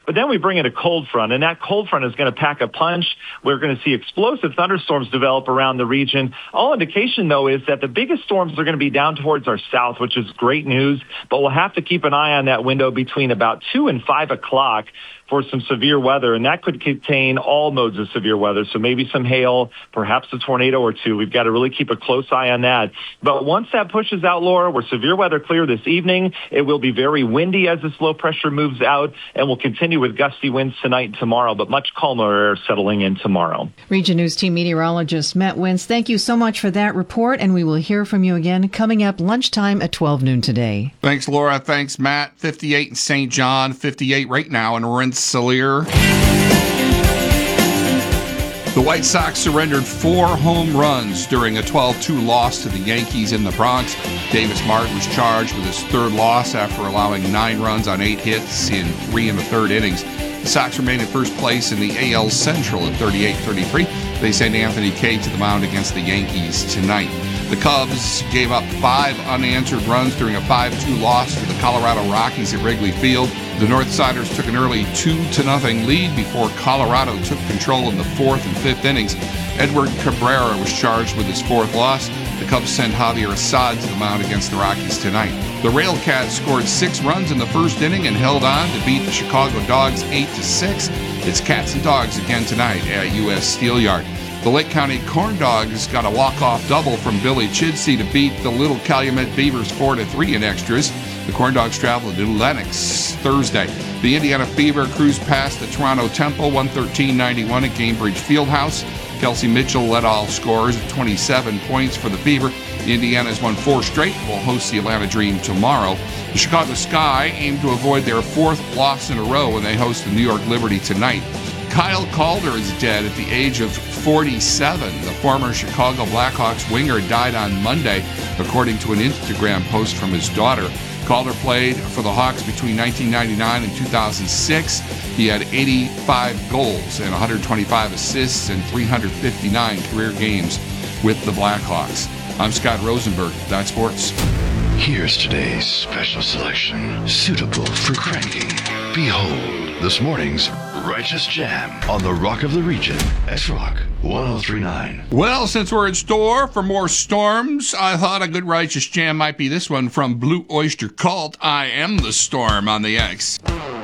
But then we bring in a cold front, and that cold front is going to pack a punch. We're going to see explosive thunderstorms develop around the region. All indication, though, is that the biggest storms are going to be down towards our south, which is great news, but we'll have to keep an eye on that window between about 2 and 5 o'clock for some severe weather, and that could contain all modes of severe weather, so maybe some hail, perhaps a tornado or two. We've got to really keep a close eye on that. But once that pushes out, Laura, we're severe weather clear this evening. It will be very windy as this low pressure moves out, and we'll continue with gusty winds tonight and tomorrow, but much calmer air settling in tomorrow. Region News Team meteorologist Matt Wentz, thank you so much for that report, and we will hear from you again coming up lunchtime at 12 noon today. Thanks, Laura. Thanks, Matt. 58 in St. John, 58 right now in Rensselaer. The White Sox surrendered 4 home runs during a 12-2 loss to the Yankees in the Bronx. Davis Martin was charged with his 3rd loss after allowing 9 runs on 8 hits in 3 1/3 innings. The Sox remain in first place in the AL Central at 38-33. They send Anthony Kay to the mound against the Yankees tonight. The Cubs gave up 5 unanswered runs during a 5-2 loss to the Colorado Rockies at Wrigley Field. The Northsiders took an early 2-0 lead before Colorado took control in the 4th and 5th innings. Edward Cabrera was charged with his 4th loss. The Cubs send Javier Assad to the mound against the Rockies tonight. The Railcats scored 6 runs in the 1st inning and held on to beat the Chicago Dogs 8-6. It's Cats and Dogs again tonight at U.S. Steel Yard. The Lake County Corn Dogs got a walk-off double from Billy Chidsey to beat the Little Calumet Beavers 4-3 in extras. The Corn Dogs travel to Lenox Thursday. The Indiana Fever cruised past the Toronto Temple 113-91 at Gainbridge Fieldhouse. Kelsey Mitchell led all scorers at 27 points for the Fever. The Indiana's won 4 straight, will host the Atlanta Dream tomorrow. The Chicago Sky aim to avoid their 4th loss in a row when they host the New York Liberty tonight. Kyle Calder is dead at the age of 47. The former Chicago Blackhawks winger died on Monday, according to an Instagram post from his daughter. Calder played for the Hawks between 1999 and 2006. He had 85 goals and 125 assists and 359 career games with the Blackhawks. I'm Scott Rosenberg. That's sports. Here's today's special selection, suitable for cranking. Behold, this morning's Righteous Jam on the Rock of the Region. S-Rock 103.9. Well, since we're in store for more storms, I thought a good Righteous Jam might be this one from Blue Oyster Cult, I Am the Storm on the X.